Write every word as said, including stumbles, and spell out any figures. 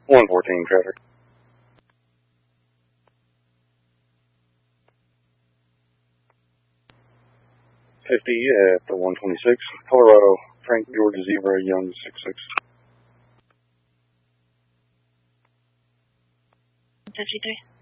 one fourteen traffic. fifty at the one twenty-six, Colorado, Frank George Zebra, Young six six. fifty-three.